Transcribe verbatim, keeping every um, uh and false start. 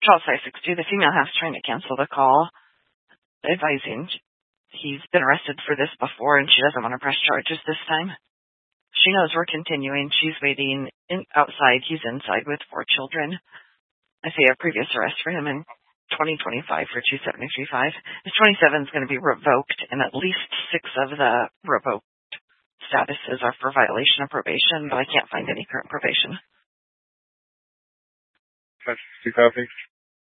Charles five sixty, the female has trying to cancel the call, advising he's been arrested for this before and she doesn't want to press charges this time. She knows we're continuing. She's waiting in, outside. He's inside with four children. I see a previous arrest for him in twenty twenty-five for two seventy-three five. His twenty-seven is going to be revoked, and at least six of the revoked statuses are for violation of probation, but I can't find any current probation. That's two copies.